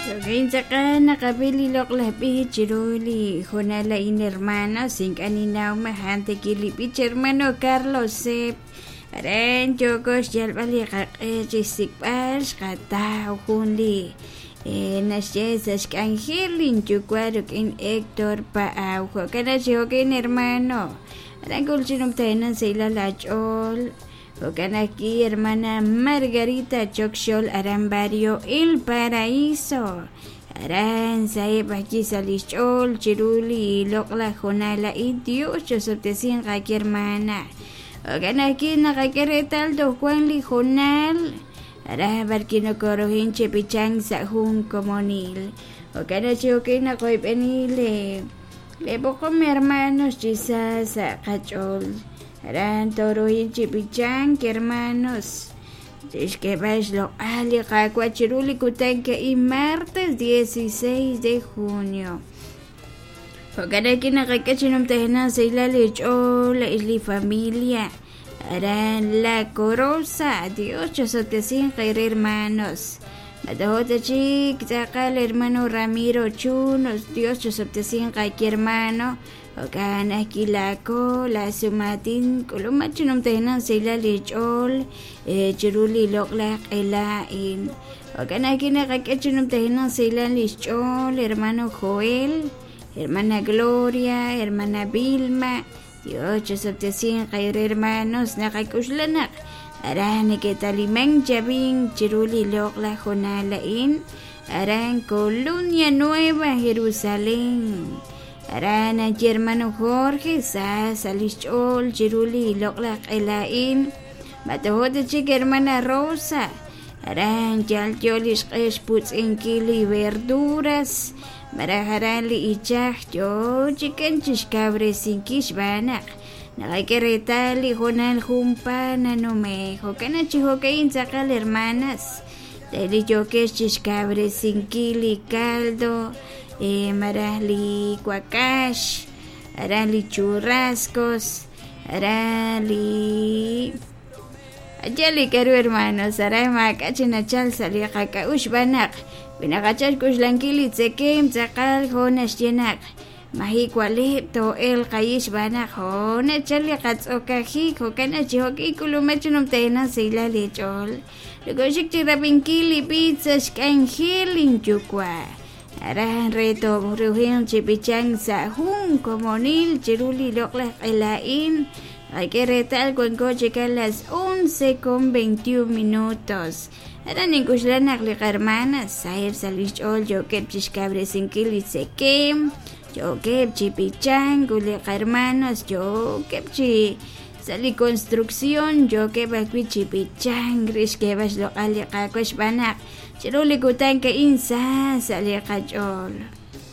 Roquinzaca nakabili loqlapi chiruli jonala in hermano sin canina majante kilipich hermano Carlos Sep Aren yokos yalbali jisipars kata junli Nasyesas kanjilin chukuaruk in Héctor Paaujo kana jokin hermano Arangul sinumtahinan sa ilalachol Okanaki hermana Margarita Chokshol Arambario El Paraíso Aran Saeb aquí Salichol Chiruli Lokla Jonala y Dios Chosoptesin Kaki hermana Okanaki Nakakeretal Do Juan Li Jonal Arabarkino Korohin Chepichang Sahun Comonil Okanachi Okina Koipenile Le poco mi hermanos Chisas Kachol Aran toro y chipichán que hermanos es que vais lo ali cacuachiruli cutanque y martes 16 de junio porque aquí na cacachinum tehna se la lecho la isli familia Aran la corosa Dios chosotesin caer hermanos Matahota chic saca el hermano Ramiro Chunos Dios chosotesin caer hermano Okan akilako la sumatin kulumachinum tenan sila lichol chiruli loklak elain Okan akina kakachinum tenan sila lichol hermano Joel hermana Gloria hermana Vilma Dios chosoptesin kair hermanos nakakuslanak Aran que talimang jabing chiruli loklak jonalain Aran Colonia Nueva Jerusalén Arana hermano Jorge Salichol Chiruli Loklak Elain Matahota chica hermana Rosa Aran Yalcholis Esputs en kili verduras Marajarali y chach yo chicken chiscabre sin kishbanak Nakakeretali Jonal Jumpana no mejo Canachijokein sacal hermanas Deli yoques chiscabre sin kili caldo marali cuacash, arali churrascos, arali Ayali caro hermanos, aray makachinachal sali kakaush banak, binakachal kushlankilit sekem zakal honas yenak, mahikualip to el kayish banak hona chali katsokahi kokana chihoki kulumachunum tena sila lechol, luego shikchirapinkili pizza shkanjilin chukwa. Aran reto ruhin chipichang sahun comonil chiruli lokla elain hay que retal con coche que a las 11:21 Aran en kuslanak le hermanas saer salichol yo kep chiscabre sin kili sekem yo kep chipichang le hermanos yo kep chi sali construcción yo kep akwi chipichang gris que vas lo ali kakosh banak Chiruli kutan ka insa sa liakachol.